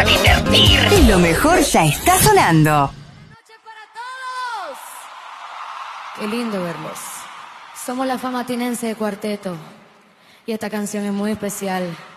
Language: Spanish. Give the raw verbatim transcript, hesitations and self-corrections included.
a divertir. Y lo mejor ya está sonando. Noche para todos. Qué lindo verlos. Somos la fama tinense de Cuarteto y esta canción es muy especial.